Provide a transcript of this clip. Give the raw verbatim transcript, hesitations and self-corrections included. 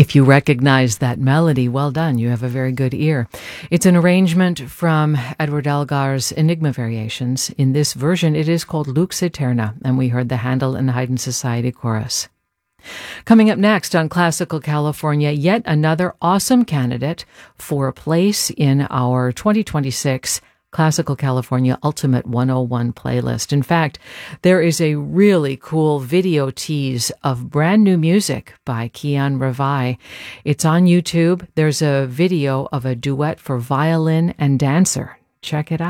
If you recognize that melody, well done. You have a very good ear. It's an arrangement from Edward Elgar's Enigma Variations. In this version, it is called Lux Aeterna, and we heard the Handel and Haydn Society Chorus. Coming up next on Classical California, yet another awesome candidate for a place in our twenty twenty-six Classical California Ultimate one oh one playlist. In fact, there is a really cool video tease of brand new music by Kian Ravai. It's on YouTube. There's a video of a duet for violin and dancer. Check it out.